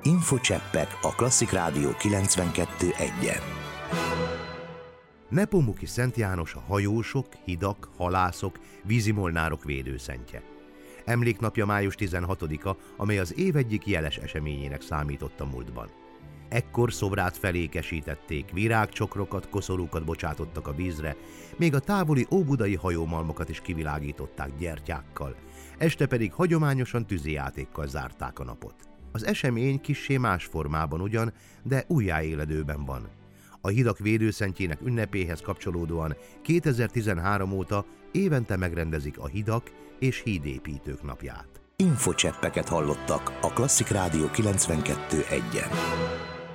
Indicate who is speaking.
Speaker 1: Infocseppek a Klasszik Rádió 92.1-en.
Speaker 2: Nepomuki Szent János a hajósok, hidak, halászok, vízimolnárok védőszentje. Emléknapja május 16-a, amely az év egyik jeles eseményének számított a múltban. Ekkor szobrát felékesítették, virágcsokrokat, koszorúkat bocsátottak a vízre, még a távoli óbudai hajómalmokat is kivilágították gyertyákkal, este pedig hagyományosan tűzijátékkal zárták a napot. Az esemény kissé más formában ugyan, de újjáéledőben van. A hidak védőszentjének ünnepéhez kapcsolódóan 2013 óta évente megrendezik a hidak és hídépítők napját.
Speaker 1: Infocseppeket hallottak a Klasszik Rádió 92.1-en.